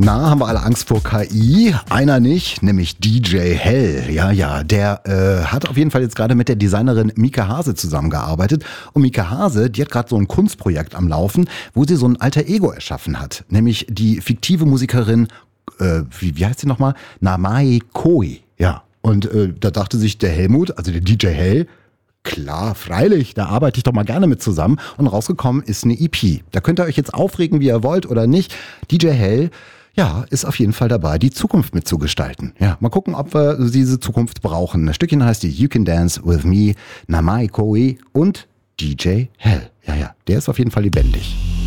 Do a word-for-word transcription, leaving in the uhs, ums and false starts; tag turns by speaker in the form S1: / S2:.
S1: Na, haben wir alle Angst vor K I? Einer nicht, nämlich D J Hell. Ja, ja, der äh, hat auf jeden Fall jetzt gerade mit der Designerin Mika Hase zusammengearbeitet. Und Mika Hase, die hat gerade so ein Kunstprojekt am Laufen, wo sie so ein alter Ego erschaffen hat. Nämlich die fiktive Musikerin, äh, wie, wie heißt sie nochmal? Namai Koi. Ja, und äh, da dachte sich der Helmut, also der D J Hell, klar, freilich, da arbeite ich doch mal gerne mit zusammen. Und rausgekommen ist eine E P. Da könnt ihr euch jetzt aufregen, wie ihr wollt oder nicht. D J Hell, ja, ist auf jeden Fall dabei, die Zukunft mitzugestalten. Ja, mal gucken, ob wir diese Zukunft brauchen. Das Stückchen heißt die You Can Dance With Me, Namai Koi und D J Hell. Ja, ja, der ist auf jeden Fall lebendig.